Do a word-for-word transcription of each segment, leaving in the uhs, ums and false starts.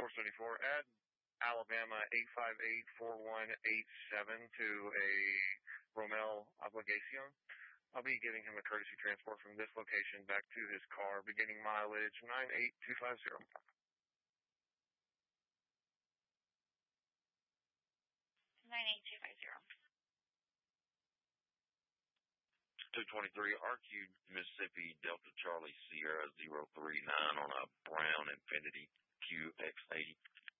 four seventy-four, add Alabama eight five eight four one eight seven to a Romel Obligacion. I'll be giving him a courtesy transport from this location back to his car, beginning mileage nine eight two five zero. nine eight two five zero. two twenty-three, R Q Mississippi Delta Charlie Sierra zero three nine on a brown Infiniti Q X eighty.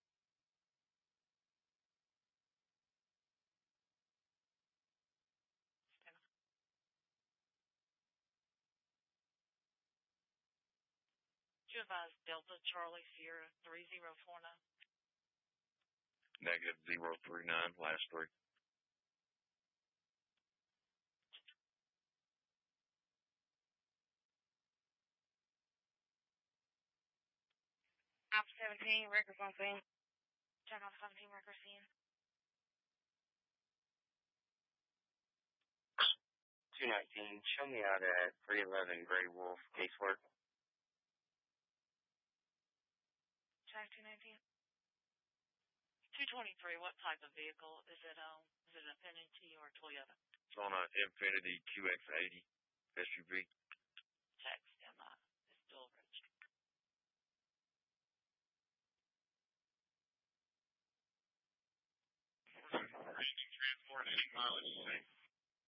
To advise Delta Charlie Sierra three zero four nine. Negative zero three nine, last three. Alpha seventeen, records on scene. Check on seventeen records scene. two nineteen, show me out at three eleven Gray Wolf, casework. Check two nineteen. two twenty-three, what type of vehicle? Is it um is it an Infiniti or a Toyota? It's on an Infiniti Q X eighty S U V. Check, stand by. It's still registered. Transport, any mileage, same.